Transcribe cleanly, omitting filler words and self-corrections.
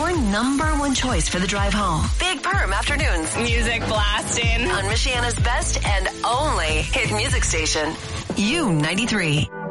your number one choice for the drive home. Big Perm Afternoons. Music blasting. On Michiana's best and only hit music station. U93.